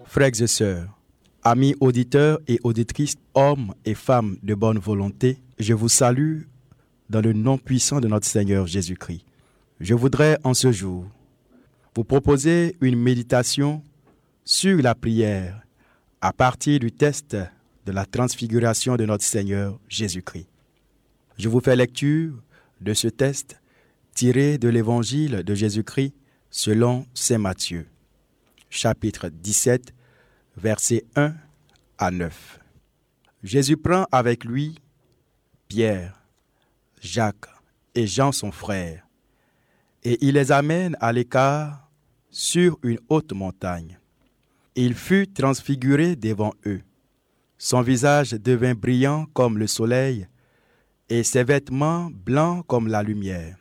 Frères et sœurs, amis auditeurs et auditrices, hommes et femmes de bonne volonté, je vous salue dans le nom puissant de notre Seigneur Jésus-Christ. Je voudrais en ce jour vous proposer une méditation sur la prière à partir du texte de la transfiguration de notre Seigneur Jésus-Christ. Je vous fais lecture de ce texte tiré de l'Évangile de Jésus-Christ selon saint Matthieu, chapitre 17, versets 1 à 9. Jésus prend avec lui Pierre, Jacques et Jean son frère, et il les amène à l'écart sur une haute montagne. Il fut transfiguré devant eux. Son visage devint brillant comme le soleil, et ses vêtements blancs comme la lumière.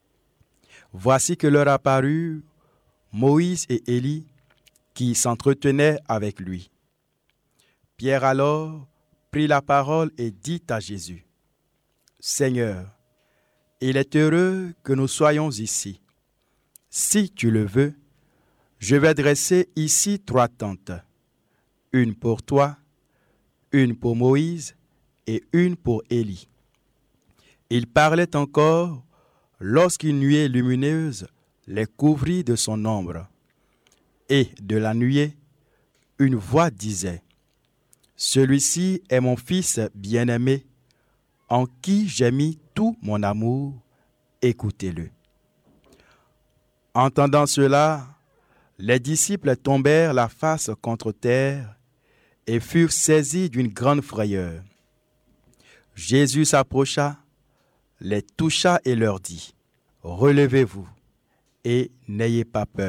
Voici que leur apparurent Moïse et Élie, qui s'entretenaient avec lui. Pierre alors prit la parole et dit à Jésus, « Seigneur, il est heureux que nous soyons ici. Si tu le veux, je vais dresser ici 3 tentes, une pour toi, une pour Moïse et une pour Élie. » Il parlait encore lorsqu'une nuée lumineuse les couvrit de son ombre. Et de la nuée, une voix disait, « Celui-ci est mon Fils bien-aimé, en qui j'ai mis tout mon amour, écoutez-le. » Entendant cela, les disciples tombèrent la face contre terre et furent saisis d'une grande frayeur. Jésus s'approcha, les toucha et leur dit, « Relevez-vous et n'ayez pas peur. »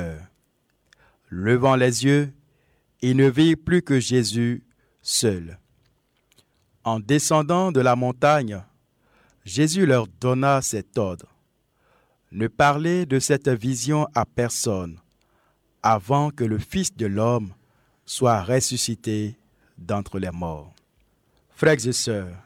Levant les yeux, ils ne virent plus que Jésus seul. En descendant de la montagne, Jésus leur donna cet ordre. Ne parlez de cette vision à personne, avant que le Fils de l'homme soit ressuscité d'entre les morts. Frères et sœurs,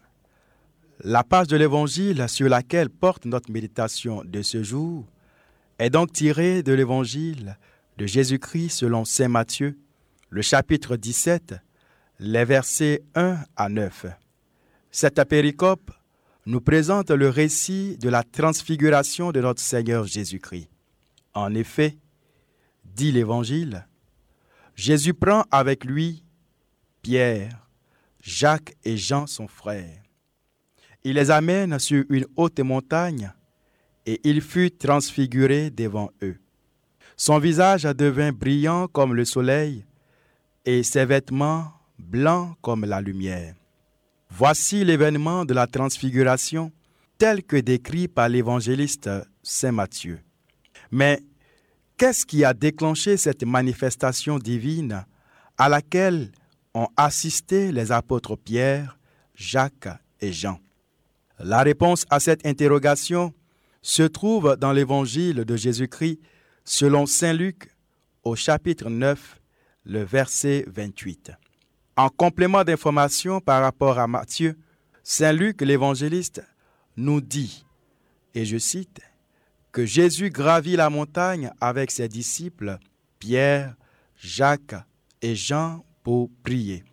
la page de l'Évangile sur laquelle porte notre méditation de ce jour est donc tirée de l'Évangile de Jésus-Christ selon saint Matthieu, le chapitre 17, les versets 1 à 9. Cette péricope nous présente le récit de la transfiguration de notre Seigneur Jésus-Christ. En effet, dit l'Évangile, Jésus prend avec lui Pierre, Jacques et Jean son frère. Il les amène sur une haute montagne et il fut transfiguré devant eux. Son visage devint brillant comme le soleil et ses vêtements blancs comme la lumière. Voici l'événement de la transfiguration tel que décrit par l'évangéliste saint Matthieu. Mais qu'est-ce qui a déclenché cette manifestation divine à laquelle ont assisté les apôtres Pierre, Jacques et Jean? La réponse à cette interrogation se trouve dans l'évangile de Jésus-Christ selon saint Luc au chapitre 9, le verset 28. En complément d'information par rapport à Matthieu, saint Luc l'évangéliste nous dit, et je cite, que Jésus gravit la montagne avec ses disciples Pierre, Jacques et Jean pour prier.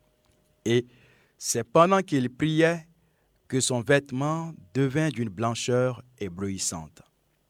Et c'est pendant qu'il priait que son vêtement devint d'une blancheur éblouissante.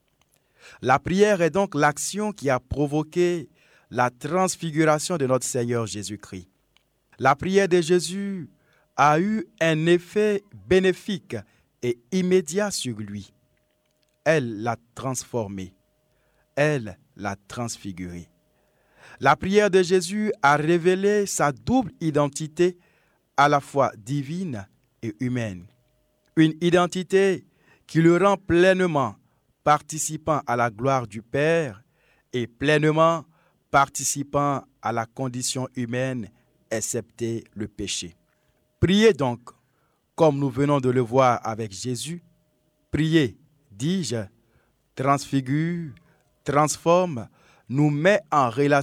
La prière est donc l'action qui a provoqué la transfiguration de notre Seigneur Jésus-Christ. La prière de Jésus a eu un effet bénéfique et immédiat sur lui. Elle l'a transformé. Elle l'a transfiguré. La prière de Jésus a révélé sa double identité à la fois divine et humaine. Une identité qui le rend pleinement participant à la gloire du Père et pleinement participant à la condition humaine, excepté le péché. Priez donc, comme nous venons de le voir avec Jésus. Priez, dis-je, transfigure, transforme, nous met en relation